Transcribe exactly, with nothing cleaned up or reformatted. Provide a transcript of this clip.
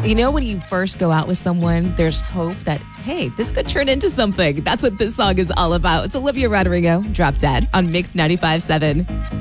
You know, when you first go out with someone, there's hope that, hey, this could turn into something. That's what this song is all about. It's Olivia Rodrigo, Drop Dead on Mix ninety-five point seven.